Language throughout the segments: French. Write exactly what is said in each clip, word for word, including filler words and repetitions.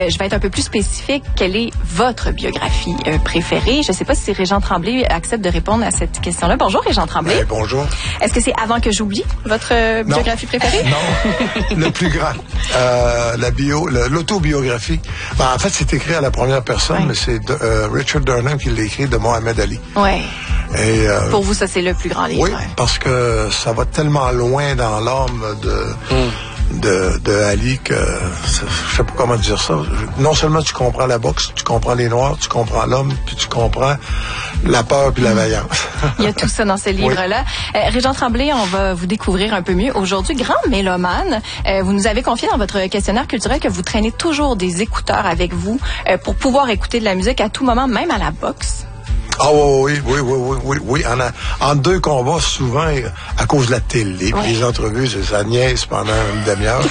Je vais être un peu plus spécifique. Quelle est votre biographie euh, préférée? Je ne sais pas si Régent Tremblay accepte de répondre à cette question-là. Bonjour, Régent Tremblay. Ben, bonjour. Est-ce que c'est Avant que j'oublie votre euh, biographie préférée? Non, le plus grand. Euh, la bio, le, l'autobiographie. Ben, en fait, c'est écrit à la première personne, ouais. mais c'est de, euh, Richard Durham qui l'a écrit de Mohamed Ali. Oui. Et, euh, pour vous, ça, c'est le plus grand livre. Oui, parce que ça va tellement loin dans l'âme de... Mm. De, de Ali que je sais pas comment dire ça. Non seulement tu comprends la boxe, tu comprends les Noirs, tu comprends l'homme, puis tu comprends la peur puis la vaillance. Il y a tout ça dans ce livre-là. Oui. Euh, Régent Tremblay, on va vous découvrir un peu mieux aujourd'hui. Grand mélomane, euh, vous nous avez confié dans votre questionnaire culturel que vous traînez toujours des écouteurs avec vous euh, pour pouvoir écouter de la musique à tout moment, même à la boxe. Ah oui, oui, oui, oui, oui, oui. En, a, en deux combats, souvent, à cause de la télé, oui. les entrevues, c'est ça niaise pendant une demi-heure.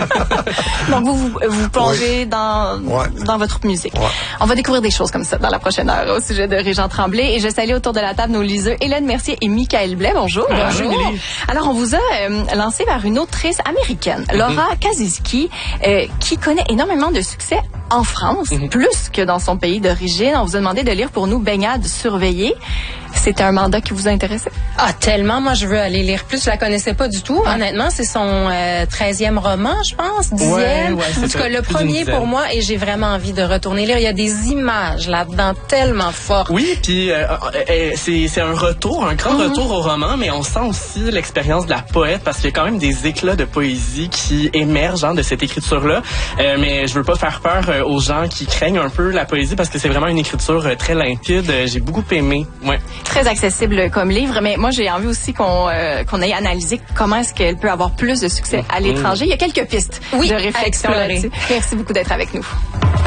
Donc, vous vous, vous plongez oui. dans, ouais. dans votre musique. Ouais. On va découvrir des choses comme ça dans la prochaine heure au sujet de Régent Tremblay. Et je salue autour de la table nos liseux Hélène Mercier et Michael Blais. Bonjour. Bonjour. Bonjour. Alors, on vous a euh, lancé vers une autrice américaine, Laura mm-hmm. Kaczynski, euh, qui connaît énormément de succès en France, mm-hmm. plus que dans son pays d'origine. On vous a demandé de lire pour nous Baignade surveillée. C'était un mandat qui vous a intéressé? Ah, tellement. Moi, je veux aller lire plus. Je la connaissais pas du tout. Ah. Honnêtement, c'est son euh, treizième roman, je pense, dixième. Ouais, ouais, en tout cas, le premier pour moi, et j'ai vraiment envie de retourner lire. Il y a des images là-dedans tellement fortes. Oui, puis euh, euh, c'est, c'est un retour, un grand mm-hmm. retour au roman, mais on sent aussi l'expérience de la poète parce qu'il y a quand même des éclats de poésie qui émergent hein, de cette écriture-là. Euh, mais je veux pas faire peur euh, aux gens qui craignent un peu la poésie parce que c'est vraiment une écriture euh, très limpide. Euh, j'ai beaucoup aimé. Ouais. Très accessible comme livre, mais moi j'ai envie aussi qu'on euh, qu'on aille analyser comment est-ce qu'elle peut avoir plus de succès à l'étranger. Il y a quelques pistes oui, de réflexion là-dessus. Merci beaucoup d'être avec nous.